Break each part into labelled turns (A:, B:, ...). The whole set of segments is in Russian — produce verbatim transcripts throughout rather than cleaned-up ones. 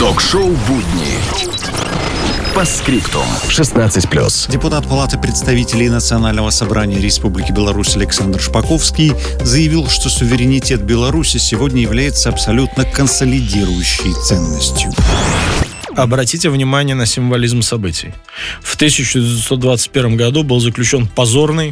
A: Ток-шоу «Будни». По скриптум. шестнадцать плюс.
B: Депутат Палаты представителей Национального собрания Республики Беларусь Александр Шпаковский заявил, что суверенитет Беларуси сегодня является абсолютно консолидирующей ценностью.
C: Обратите внимание на символизм событий. В тысяча девятьсот двадцать первом году был заключен позорный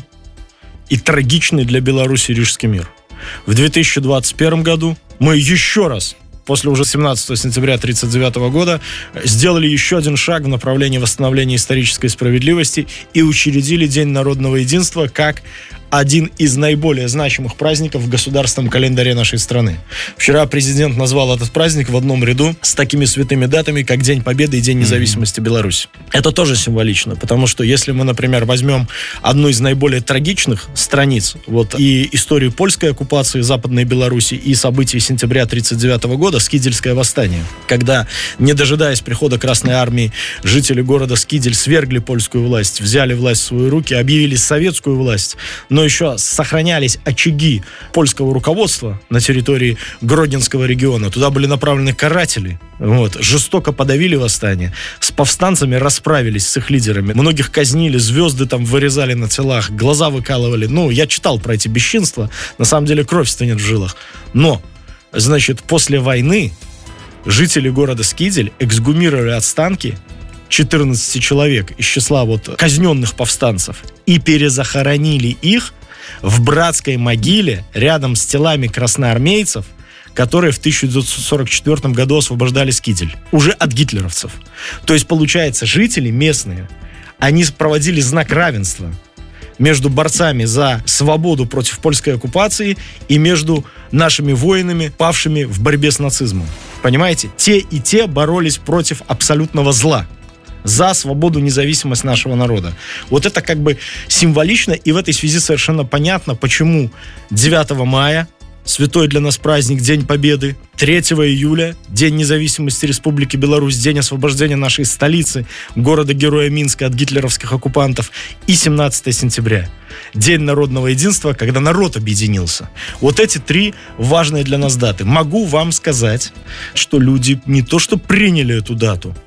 C: и трагичный для Беларуси Рижский мир. В две тысячи двадцать первом году мы еще раз, после уже семнадцатого сентября тысяча девятьсот тридцать девятого года, сделали еще один шаг в направлении восстановления исторической справедливости и учредили День народного единства как один из наиболее значимых праздников в государственном календаре нашей страны. Вчера президент назвал этот праздник в одном ряду с такими святыми датами, как День Победы и День независимости Беларуси. Это тоже символично, потому что если мы, например, возьмем одну из наиболее трагичных страниц, вот, и историю польской оккупации Западной Беларуси и событий сентября тысяча девятьсот тридцать девятого года, Скидельское восстание, когда, не дожидаясь прихода Красной Армии, жители города Скидель свергли польскую власть, взяли власть в свои руки, объявили советскую власть, но еще сохранялись очаги польского руководства на территории Гродненского региона. Туда были направлены каратели. Вот, жестоко подавили восстание. С повстанцами расправились, с их лидерами. Многих казнили, звезды там вырезали на телах, глаза выкалывали. Ну, я читал про эти бесчинства. На самом деле кровь стынет в жилах. Но, значит, после войны жители города Скидель эксгумировали останки четырнадцати человек из числа вот казненных повстанцев и перезахоронили их в братской могиле рядом с телами красноармейцев, которые в тысяча девятьсот сорок четвёртом году освобождали Скидель уже от гитлеровцев. То есть, получается, жители местные, они проводили знак равенства между борцами за свободу против польской оккупации и между нашими воинами, павшими в борьбе с нацизмом. Понимаете? Те и те боролись против абсолютного зла, за свободу, независимость нашего народа. Вот это как бы символично, и в этой связи совершенно понятно, почему девятого мая, святой для нас праздник, День Победы, третьего июля, День независимости Республики Беларусь, День освобождения нашей столицы, города-героя Минска от гитлеровских оккупантов, и семнадцатого сентября, День народного единства, когда народ объединился. Вот эти три важные для нас даты. Могу вам сказать, что люди не то что приняли эту дату,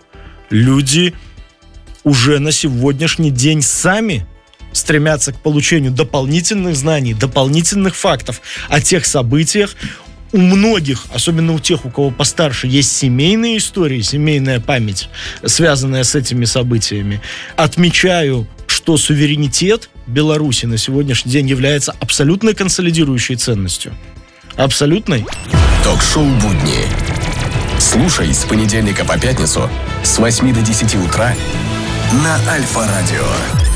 C: люди уже на сегодняшний день сами стремятся к получению дополнительных знаний, дополнительных фактов о тех событиях. У многих, особенно у тех, у кого постарше, есть семейные истории, семейная память, связанная с этими событиями. Отмечаю, что суверенитет Беларуси на сегодняшний день является абсолютно консолидирующей ценностью. Абсолютной.
A: Ток-шоу «Будни». Слушай с понедельника по пятницу с восьми до десяти утра на Альфа-радио.